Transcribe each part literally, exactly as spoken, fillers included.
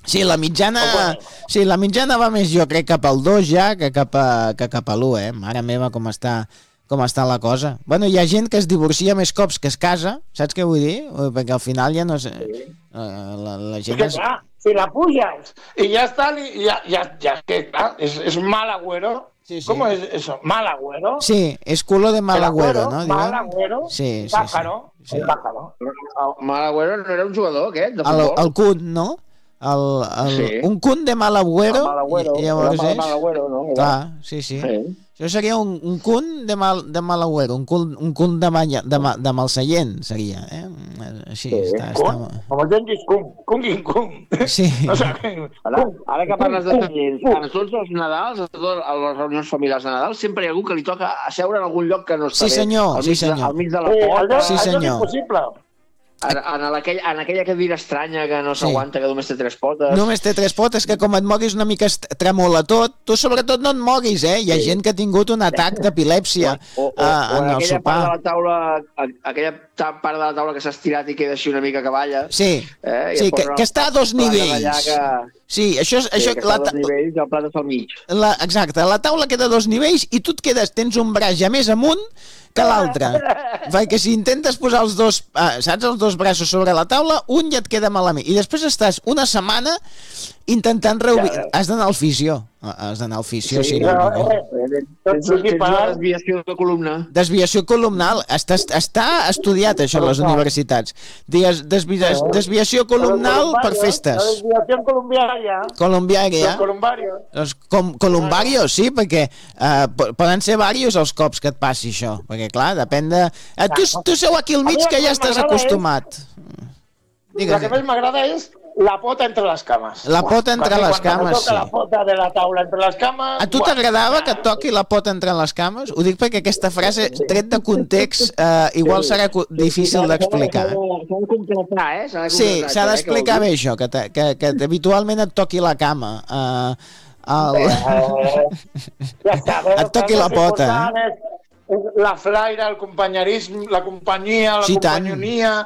Sí, la mitjana, sí, la mitjana va més, jo crec, cap al dos ja que cap a, que cap a l'u, eh? Mare meva, com està, com està la cosa. Bueno, hi ha gent que es divorcia més cops que es casa, saps què vull dir? Perquè al final ja no sé... Sí. La, la gent és que, clar, si la puges i ja està, ja, ja, ja que, clar, és, és mal agüero. Sí, sí. ¿Cómo es eso? Mal agüero. Sí, es culo de mal agüero, ¿no? Mal agüero. Sí, sí, pájaro. Sí. Pájaro. Mal agüero no era un jugador, aquest, de futbol? El, el Kun, no? El, el, sí. Un Kun de mal agüero. Mal agüero. I, llavors mal, és... mal agüero, no? Clar, sí, sí. sí. Això seria un, un Kun de mal, de mal agüero, un Kun, un kun de, manya, de, ma, de mal seient, seria, eh? Així, sí. està... Kun? està... Com el Gengis Kun. Kun, Kun, Kun. Sí. O sigui, ara, ara que parles de seients, a tots els Nadals, a totes les reunions familiars de Nadal, sempre hi ha algú que li toca asseure en algun lloc que no està sí, senyor, bé. Sí, senyor. De, al mig de la porta. Sí, senyor. Això és impossible. En, en, aquell, en aquella cadira estranya que no s'aguanta, sí. Que només té tres potes. Només té tres potes, que com et moguis una mica tremola tot, tu sobretot no et moguis, eh? Hi ha sí. gent que ha tingut un atac d'epilèpsia o, o, o, uh, en o el sopar. Part de la taula, aquella part de la taula que s'ha estirat i queda així una mica cavalla. Sí, eh? sí que, que està a dos nivells. Que... Sí, això és... Sí, això, que la està a dos nivells i el plat està al mig. La, exacte, la taula queda a dos nivells i tu et quedes, tens un braç ja més amunt que l'altre. Perquè si intentes posar els dos, eh, saps, els dos braços sobre la taula, un ja et queda malament. I després estàs una setmana intentant reubicar. Ja, ja. Has d'anar al fisio. Has d'anar al fisio. Sí, si no, no, no. Tens una desviació de columna. Desviació columnal. Està, està estudiat, això, a les universitats. Digues, desvia, desviació columnal per festes. Desviació columbiària. Columbiària. Columbario. Com, columbario, sí, perquè eh, poden ser diversos els cops que et passi això. Perquè, clar, depèn de... Eh, tu, tu seu aquí al mig que ja estàs acostumat. La que més m'agrada és la pota entre les cames. La pota entre les cames, sí. La pota de la taula entre les cames... A tu t'agradava que et toqui la pota entre les cames? Ho dic perquè aquesta frase, tret de context, eh, igual serà difícil d'explicar. S'ha de completar, eh? Sí, s'ha d'explicar bé això, que, que, que habitualment et toqui la cama. Eh, el... Et toqui la pota, eh? La flaire, el companyerisme, la companyia, la sí, companyonia,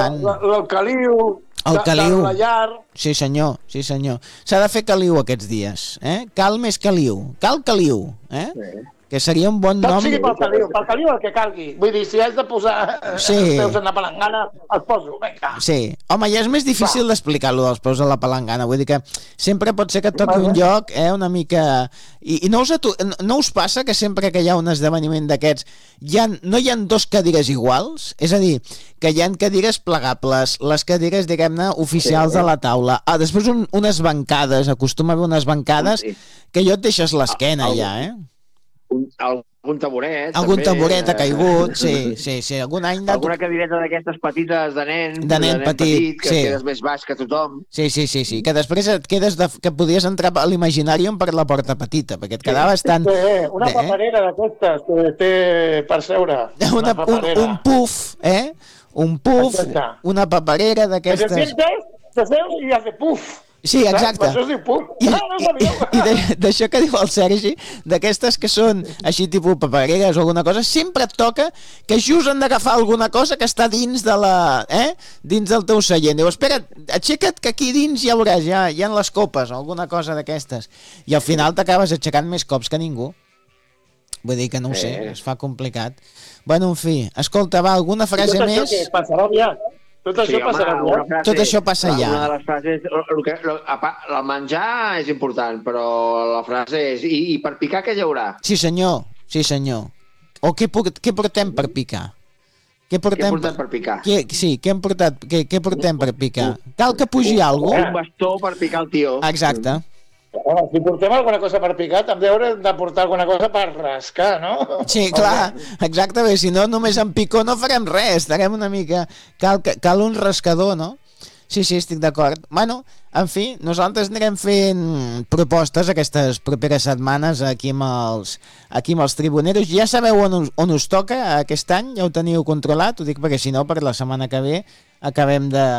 el caliu... El caliu. Sí, senyor, sí, senyor. S'ha de fer caliu aquests dies, eh? Cal més caliu. Cal caliu, eh? Sí. Que seria un bon nom... Tot sigui pel caliu, pel caliu el que calgui. Vull dir, si has de posar sí. els peus en la palangana, els poso, vinga. Sí. Home, ja és més difícil d'explicar-lo dels peus a la palangana. Vull dir que sempre pot ser que et toqui un lloc, eh, una mica... I, i no, us atu... no us passa que sempre que hi ha un esdeveniment d'aquests ha... no hi ha dos cadires iguals? És a dir, que hi ha cadires plegables, les cadires, diguem-ne, oficials sí. de la taula. Ah, després un, unes bancades, acostuma a haver unes bancades sí. que jo et deixes l'esquena ah, ja, eh? Un, algun taburet algun també, taburet ha caigut, sí, sí, sí. Algun any de... alguna cadireta d'aquestes petites de nen, de nen, de nen petit, petit que sí. quedes més baix que tothom, sí, sí, sí, sí. Que després et quedes de... que podies entrar a l'imaginàrium per la porta petita, perquè et quedaves tan... Sí, una eh? paperera d'aquestes que té per seure una, una un, un puf, eh? Un puf, exacte. Una paperera d'aquestes... Que te seus i has de puf. Sí, exacte. Això es diu puf. I, i, i d'això que diu el Sergi, d'aquestes que són així tipus papereres o alguna cosa, sempre et toca que just han d'agafar alguna cosa que està dins de la... eh? Dins del teu seient. Diu, espera't, aixeca't que aquí dins ja veuràs, ja hi ha les copes o alguna cosa d'aquestes. I al final t'acabes aixecant més cops que ningú. Vull dir que no ho sé, eh. es fa complicat. Bueno, en fi, escolta, va, alguna frase tot més? Això que passarà aviat. Tot això sí, passarà home, ja. Tot això passa ja. Una de les frases, el, que, el, el menjar és important, però la frase és, i, i per picar què hi haurà? Sí senyor, sí senyor. O què, què portem per picar? Què portem, què portem per picar? Què, sí, què hem portat, què, què portem per picar? Cal que pugi alguna cosa? Un bastó per picar el tio. Exacte. Home, si portem alguna cosa per picar, també haurem de portar alguna cosa per rascar, no? Sí, clar, exacte, bé, si no, només amb picó no farem res, estarem una mica... Cal, cal un rascador, no? Sí, sí, estic d'acord. Bueno, en fi, nosaltres anirem fent propostes aquestes properes setmanes aquí amb els, aquí amb els tribuneros. Ja sabeu on us, on us toca aquest any? Ja ho teniu controlat? Ho dic perquè si no, per la setmana que ve acabem de...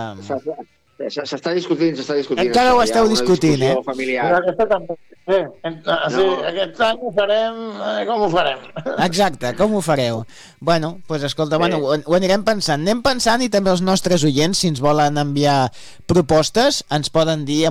S'està discutint, s'està discutint. Encara ho esteu discutint, eh? Familiar. Però aquesta també. Sí, sí no. Aquest any ho farem... Com ho farem? Exacte, com ho fareu? Bueno, doncs pues, escolta, sí. bueno, ho, ho anirem pensant. Anem pensant i també els nostres oients, si ens volen enviar propostes, ens poden dir